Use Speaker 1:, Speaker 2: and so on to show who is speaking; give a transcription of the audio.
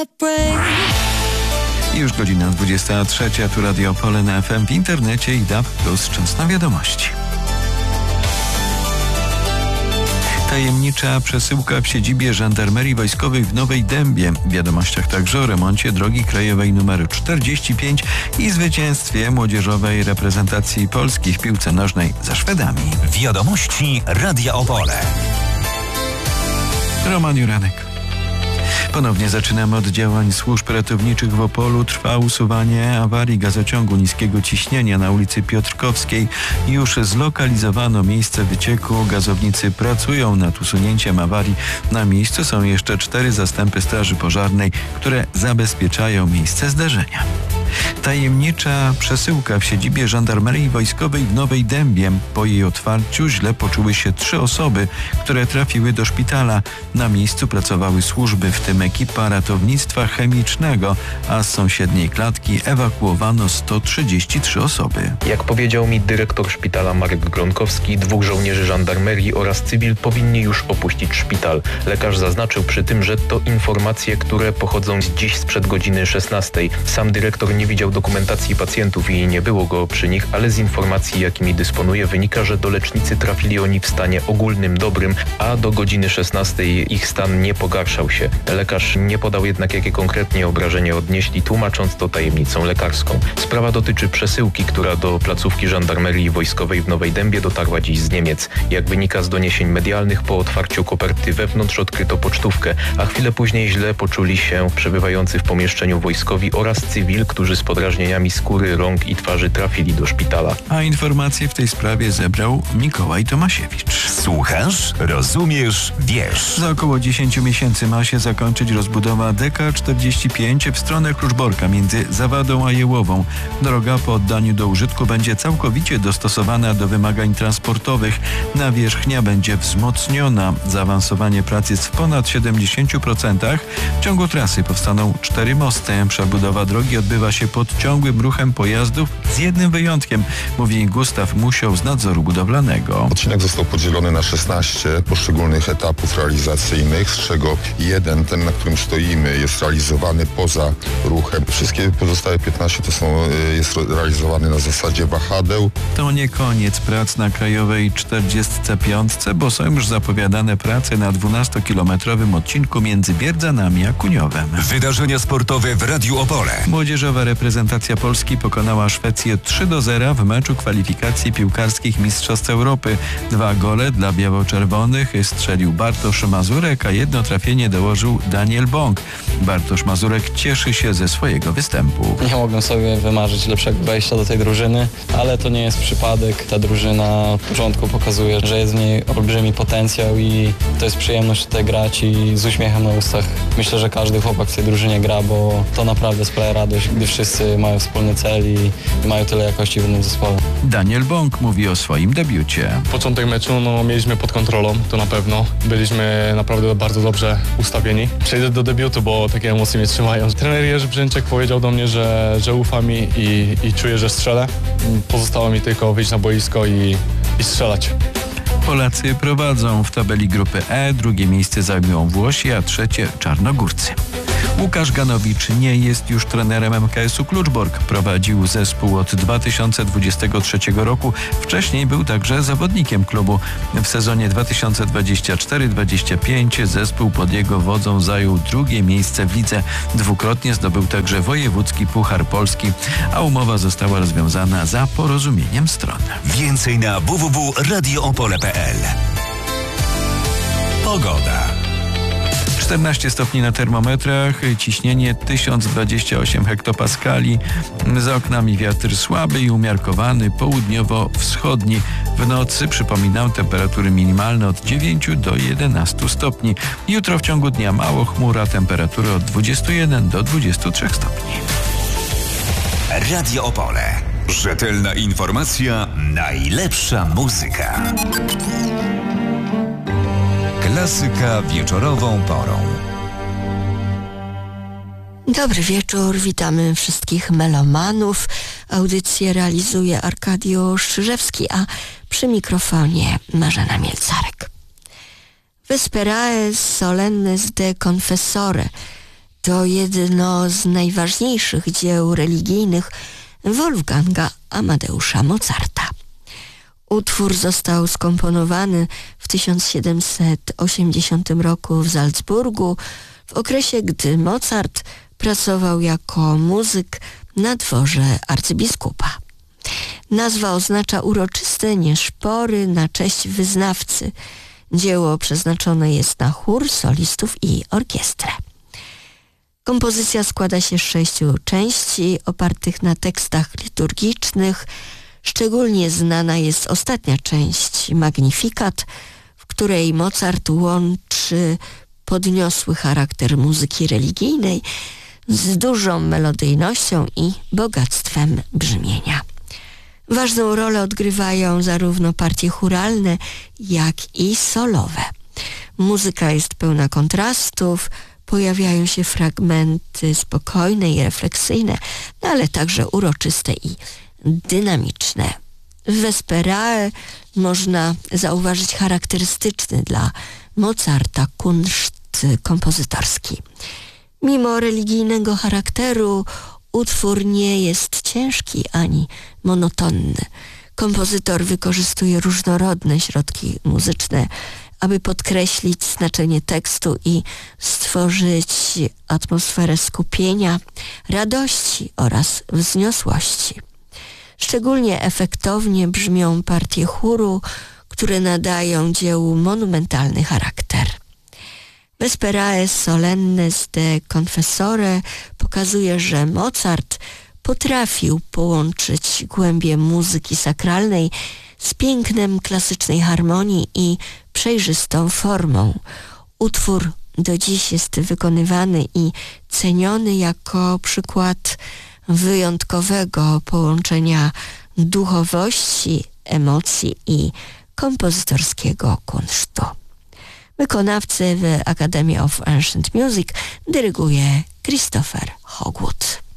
Speaker 1: Już godzina 23, tu Radio Opole na FM, w internecie i DAB+, czas na wiadomości. Tajemnicza przesyłka w siedzibie Żandarmerii Wojskowej w Nowej Dębie. W wiadomościach także o remoncie drogi krajowej nr 45 i zwycięstwie młodzieżowej reprezentacji Polski w piłce nożnej za Szwedami.
Speaker 2: Wiadomości Radia Opole.
Speaker 1: Roman Juranek. Ponownie zaczynamy od działań służb ratowniczych w Opolu. Trwa usuwanie awarii gazociągu niskiego ciśnienia na ulicy Piotrkowskiej. Już zlokalizowano miejsce wycieku. Gazownicy pracują nad usunięciem awarii. Na miejscu są jeszcze 4 zastępy straży pożarnej, które zabezpieczają miejsce zdarzenia. Tajemnicza przesyłka w siedzibie Żandarmerii Wojskowej w Nowej Dębie. Po jej otwarciu źle poczuły się 3 osoby, które trafiły do szpitala. Na miejscu pracowały służby, w tym ekipa ratownictwa chemicznego, a z sąsiedniej klatki ewakuowano 133 osoby.
Speaker 3: Jak powiedział mi dyrektor szpitala Marek Gronkowski, 2 żołnierzy żandarmerii oraz cywil powinni już opuścić szpital. Lekarz zaznaczył przy tym, że to informacje, które pochodzą dziś sprzed godziny 16. Sam dyrektor nie widział dokumentacji pacjentów i nie było go przy nich, ale z informacji, jakimi dysponuje, wynika, że do lecznicy trafili oni w stanie ogólnym dobrym, a do godziny 16 ich stan nie pogarszał się. Lekarz nie podał jednak, jakie konkretnie obrażenia odnieśli, tłumacząc to tajemnicą lekarską. Sprawa dotyczy przesyłki, która do placówki Żandarmerii Wojskowej w Nowej Dębie dotarła dziś z Niemiec. Jak wynika z doniesień medialnych, po otwarciu koperty wewnątrz odkryto pocztówkę, a chwilę później źle poczuli się przebywający w pomieszczeniu wojskowi oraz cywil, którzy z podrażnieniami skóry, rąk i twarzy trafili do szpitala.
Speaker 1: A informacje w tej sprawie zebrał Mikołaj Tomasiewicz.
Speaker 2: Słuchasz, rozumiesz, wiesz.
Speaker 1: Za około 10 miesięcy ma się zakończyć rozbudowa DK45 w stronę Kluczborka między Zawadą a Jełową. Droga po oddaniu do użytku będzie całkowicie dostosowana do wymagań transportowych. Nawierzchnia będzie wzmocniona. Zaawansowanie prac jest w ponad 70%. W ciągu trasy powstaną 4 mosty. Przebudowa drogi odbywa się pod ciągłym ruchem pojazdów z jednym wyjątkiem, mówi Gustaw Musioł z nadzoru budowlanego.
Speaker 4: Odcinek został podzielony na 16 poszczególnych etapów realizacyjnych, z czego jeden, ten na którym stoimy, jest realizowany poza ruchem. Wszystkie pozostałe 15 jest realizowane na zasadzie wahadeł.
Speaker 1: To nie koniec prac na krajowej 45, bo są już zapowiadane prace na 12-kilometrowym odcinku między Bierdzanami a Kuniowem.
Speaker 2: Wydarzenia sportowe w Radiu Opole.
Speaker 1: Młodzieżowa reprezentacja Polski pokonała Szwecję 3-0 w meczu kwalifikacji piłkarskich Mistrzostw Europy. 2 gole dla biało-czerwonych strzelił Bartosz Mazurek, a 1 trafienie dołożył Daniel Bąk. Bartosz Mazurek cieszy się ze swojego występu.
Speaker 5: Nie mogłem sobie wymarzyć lepszego wejścia do tej drużyny, ale to nie jest przypadek. Ta drużyna od początku pokazuje, że jest w niej olbrzymi potencjał i to jest przyjemność tutaj grać i z uśmiechem na ustach. Myślę, że każdy chłopak w tej drużynie gra, bo to naprawdę sprawia radość, gdy wszyscy mają wspólny cel i mają tyle jakości w jednym zespole.
Speaker 1: Daniel Bąk mówi o swoim debiucie.
Speaker 6: Początek meczu mieliśmy pod kontrolą, to na pewno. Byliśmy naprawdę bardzo dobrze ustawieni. Przejdę do debiutu, bo takie emocje mnie trzymają. Trener Jerzy Brzęczek powiedział do mnie, że ufa mi i czuje, że strzelę. Pozostało mi tylko wyjść na boisko i strzelać.
Speaker 1: Polacy prowadzą w tabeli grupy E, 2 miejsce zajmują Włosi, a 3 Czarnogórcy. Łukasz Ganowicz nie jest już trenerem MKS-u Kluczbork. Prowadził zespół od 2023 roku. Wcześniej był także zawodnikiem klubu. W sezonie 2024-25 zespół pod jego wodzą zajął 2 miejsce w lidze. 2-krotnie zdobył także wojewódzki Puchar Polski, a umowa została rozwiązana za porozumieniem stron.
Speaker 2: Więcej na www.radioopole.pl. Pogoda.
Speaker 1: 14 stopni na termometrach, ciśnienie 1028 hektopaskali, za oknami wiatr słaby i umiarkowany, południowo-wschodni. W nocy, przypominam, temperatury minimalne od 9 do 11 stopni. Jutro w ciągu dnia mało chmura, temperatury od 21 do 23 stopni.
Speaker 2: Radio Opole. Rzetelna informacja, najlepsza muzyka. Klasyka wieczorową porą.
Speaker 7: Dobry wieczór, witamy wszystkich melomanów. Audycję realizuje Arkadiusz Szyrzewski, a przy mikrofonie Marzena Mielcarek. Vesperae solennes de confessore. To jedno z najważniejszych dzieł religijnych Wolfganga Amadeusza Mozarta. Utwór został skomponowany w 1780 roku w Salzburgu, w okresie, gdy Mozart pracował jako muzyk na dworze arcybiskupa. Nazwa oznacza uroczyste nieszpory na cześć wyznawcy. Dzieło przeznaczone jest na chór, solistów i orkiestrę. Kompozycja składa się z 6 części opartych na tekstach liturgicznych. Szczególnie znana jest ostatnia część, Magnificat, w której Mozart łączy podniosły charakter muzyki religijnej z dużą melodyjnością i bogactwem brzmienia. Ważną rolę odgrywają zarówno partie chóralne, jak i solowe. Muzyka jest pełna kontrastów, pojawiają się fragmenty spokojne i refleksyjne, ale także uroczyste i dynamiczne. W Vesperae można zauważyć charakterystyczny dla Mozarta kunszt kompozytorski. Mimo religijnego charakteru utwór nie jest ciężki ani monotonny. Kompozytor wykorzystuje różnorodne środki muzyczne, aby podkreślić znaczenie tekstu i stworzyć atmosferę skupienia, radości oraz wzniosłości. Szczególnie efektownie brzmią partie chóru, które nadają dziełu monumentalny charakter. Vesperae solennes de Confessore pokazuje, że Mozart potrafił połączyć głębię muzyki sakralnej z pięknem klasycznej harmonii i przejrzystą formą. Utwór do dziś jest wykonywany i ceniony jako przykład wyjątkowego połączenia duchowości, emocji i kompozytorskiego kunsztu. Wykonawcy w Academy of Ancient Music dyryguje Christopher Hogwood.